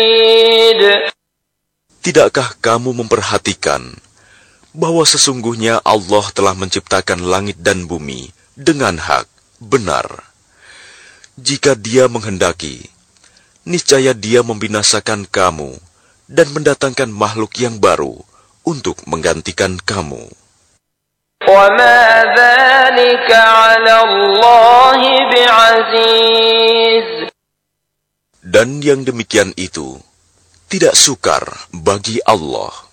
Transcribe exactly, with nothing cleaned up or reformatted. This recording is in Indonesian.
Tidakkah kamu memperhatikan bahwa sesungguhnya Allah telah menciptakan langit dan bumi dengan hak, benar. Jika Dia menghendaki, niscaya Dia membinasakan kamu dan mendatangkan makhluk yang baru untuk menggantikan kamu. وَمَا ذَلِكَ عَلَى اللَّهِ بِعَزِيزٍ. Dan yang demikian itu tidak sukar bagi Allah.